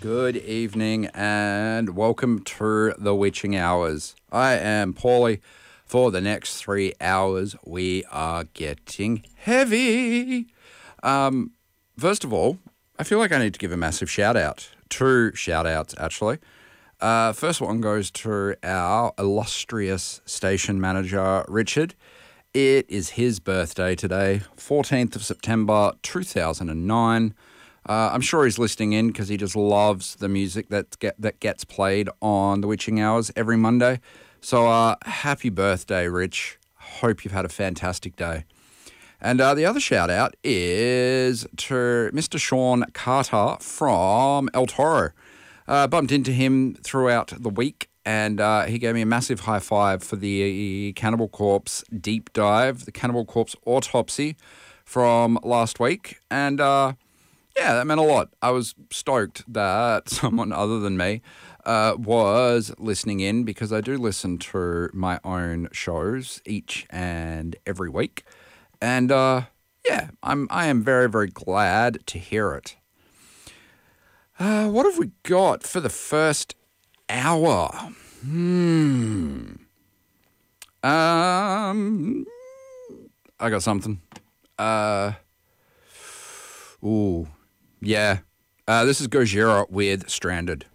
Good evening and welcome to the Witching Hours. I am Paulie. For the next 3 hours, we are getting heavy. First of all, I feel like I need to give a massive shout out. 2 shout outs, actually. First one goes to our illustrious station manager, Richard. It is his birthday today, 14th of September 2009. I'm sure he's listening in because he just loves the music that gets played on the Witching Hours every Monday. So happy birthday, Rich. Hope you've had a fantastic day. And the other shout out is to Mr. Sean Carter from El Toro. Bumped into him throughout the week and he gave me a massive high five for the Cannibal Corpse deep dive, the Cannibal Corpse autopsy from last week. And yeah, that meant a lot. I was stoked that someone other than me was listening in because I do listen to my own shows each and every week. And yeah, I am very, very glad to hear it. What have we got for the first hour? I got something. Ooh. Yeah, this is Gojira with Stranded.